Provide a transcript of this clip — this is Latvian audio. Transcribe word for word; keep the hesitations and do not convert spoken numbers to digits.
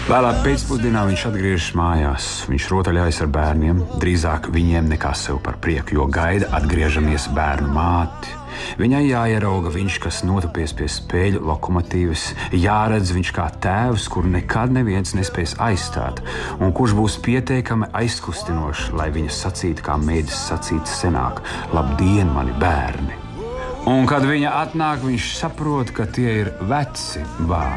Vēlāk pēcpusdienā viņš atgriežas mājās. Viņš rotaļājas ar bērniem, drīzāk viņiem nekā sev par prieku, jo gaida atgriežamies bērnu māti. Viņai jāierauga viņš, kas notupies pie spēļu lokomotīvas, jāredz viņš kā tēvs, kuru nekad neviens nespēs aizstāt, un kurš būs pietiekami aizkustinošs, lai viņa sacītu, kā mēdis sacīt senāk: labdien, mani bērni! Un kad viņa atnāk, viņš saprot, ka tie ir veci vārdi.